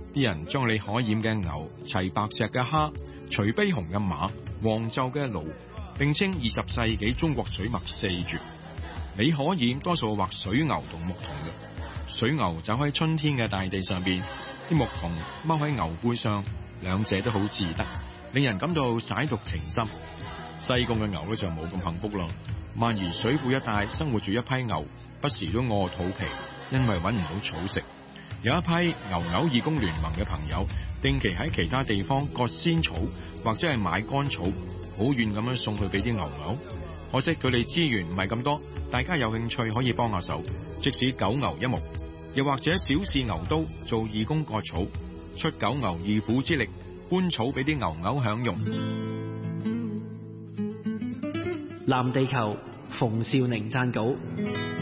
啲人將李可染嘅牛、齊白石嘅蝦、徐悲鴻嘅馬、黃胄嘅驢，並稱20世紀中國水墨四絕。李可染多數畫水牛同牧童嘅，水牛走喺春天嘅大地上邊，啲牧童踎喺牛背上，兩者都好自得，令人感到灑浴情深。西貢嘅牛咧就冇咁幸福啦。萬宜水庫一帶生活住一批牛，不時都餓肚皮，因為搵唔到草食。有一批牛偶義工聯盟嘅朋友，定期喺其他地方割鮮草，或者係買乾草，好遠咁樣送去俾啲牛牛。可惜佢哋資源唔係咁多，大家有興趣可以幫下手，即使九牛一目，又或者小試牛刀做義工割草，出九牛二虎之力，搬草俾啲牛牛享用。 藍地球，馮紹寧撰稿。